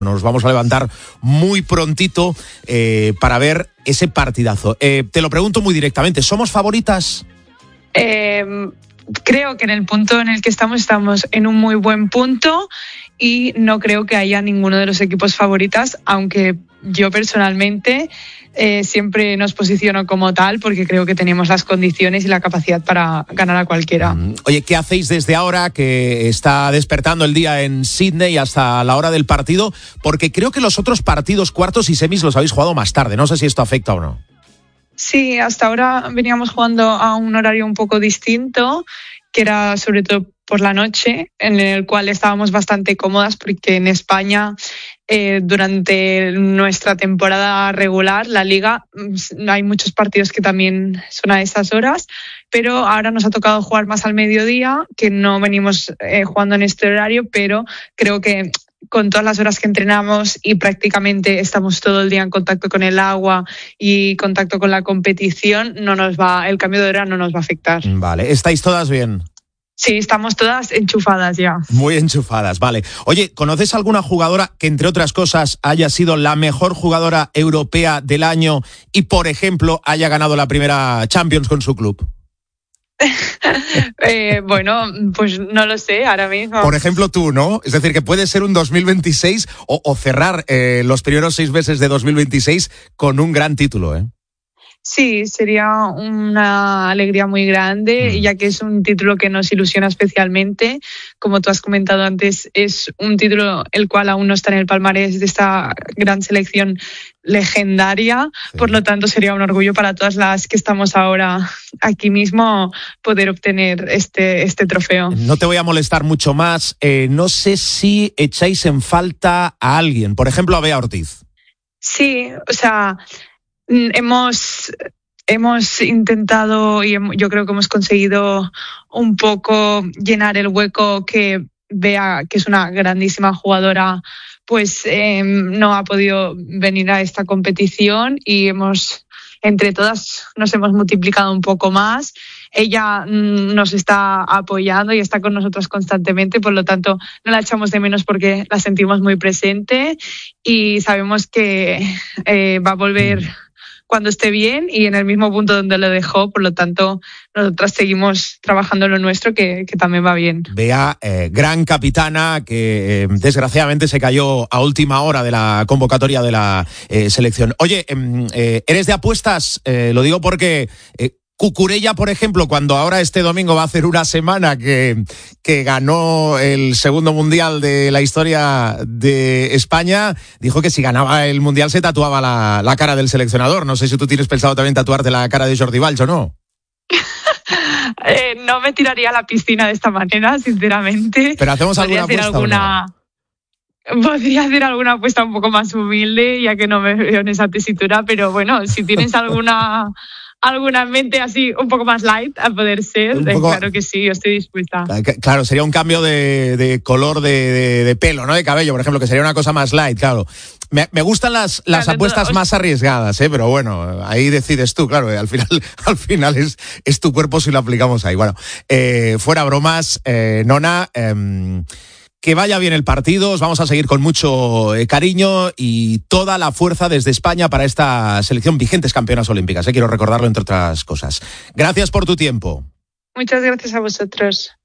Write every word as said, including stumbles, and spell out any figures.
Nos vamos a levantar muy prontito eh, para ver ese partidazo. Eh, te lo pregunto muy directamente, ¿somos favoritas? Eh, creo que en el punto en el que estamos, estamos en un muy buen punto y no creo que haya ninguno de los equipos favoritas, aunque yo personalmente eh, siempre nos posiciono como tal porque creo que tenemos las condiciones y la capacidad para ganar a cualquiera. Oye, ¿qué hacéis desde ahora que está despertando el día en Sydney hasta la hora del partido? Porque creo que los otros partidos, cuartos y semis, los habéis jugado más tarde. No sé si esto afecta o no. Sí, hasta ahora veníamos jugando a un horario un poco distinto, que era sobre todo por la noche, en el cual estábamos bastante cómodas porque en España eh, durante nuestra temporada regular, la Liga, hay muchos partidos que también son a esas horas, pero ahora nos ha tocado jugar más al mediodía, que no venimos eh, jugando en este horario, pero creo que con todas las horas que entrenamos y prácticamente estamos todo el día en contacto con el agua y contacto con la competición, no nos va, el cambio de hora no nos va a afectar. Vale, ¿estáis todas bien? Sí, estamos todas enchufadas ya. Muy enchufadas, vale. Oye, ¿conoces alguna jugadora que, entre otras cosas, haya sido la mejor jugadora europea del año y, por ejemplo, haya ganado la primera Champions con su club? eh, bueno, pues no lo sé ahora mismo. Por ejemplo, tú, ¿no? Es decir, que puede ser un dos mil veintiséis o, o cerrar eh, los primeros seis meses de dos mil veintiséis con un gran título, ¿eh? Sí, sería una alegría muy grande, ya que es un título que nos ilusiona especialmente. Como tú has comentado antes, es un título el cual aún no está en el palmarés de esta gran selección legendaria. Sí. Por lo tanto, sería un orgullo para todas las que estamos ahora aquí mismo poder obtener este, este trofeo. No te voy a molestar mucho más. Eh, no sé si echáis en falta a alguien, por ejemplo, a Bea Ortiz. Sí, o sea... Hemos, hemos intentado y yo creo que hemos conseguido un poco llenar el hueco que Bea, que es una grandísima jugadora, pues eh, no ha podido venir a esta competición y hemos, entre todas, nos hemos multiplicado un poco más. Ella nos está apoyando y está con nosotros constantemente, por lo tanto no la echamos de menos porque la sentimos muy presente y sabemos que eh, va a volver cuando esté bien y en el mismo punto donde lo dejó, por lo tanto nosotras seguimos trabajando en lo nuestro que, que también va bien. Bea, eh, gran capitana que eh, desgraciadamente se cayó a última hora de la convocatoria de la eh, selección. Oye, eh, ¿eres de apuestas? Eh, lo digo porque... Eh, Cucurella, por ejemplo, cuando ahora este domingo va a hacer una semana que, que ganó el segundo mundial de la historia de España, dijo que si ganaba el mundial se tatuaba la, la cara del seleccionador. No sé si tú tienes pensado también tatuarte la cara de Jordi Valls o no. eh, no me tiraría a la piscina de esta manera, sinceramente. Pero hacemos alguna apuesta. Alguna... No? Podría hacer alguna apuesta un poco más humilde, ya que no me veo en esa tesitura, pero bueno, si tienes alguna... alguna mente así un poco más light a poder ser, poco, claro que sí, yo estoy dispuesta. Claro, sería un cambio de, de color de, de, de pelo, ¿no? De cabello, por ejemplo, que sería una cosa más light, claro. Me, me gustan las, las claro, apuestas todo, más arriesgadas, ¿eh? Pero bueno, ahí decides tú, claro, al final, al final es, es tu cuerpo si lo aplicamos ahí. Bueno, eh, fuera bromas, eh, Nona... Eh, Que vaya bien el partido, os vamos a seguir con mucho eh, cariño y toda la fuerza desde España para esta selección vigentes campeonas olímpicas. Eh, quiero recordarlo entre otras cosas. Gracias por tu tiempo. Muchas gracias a vosotros.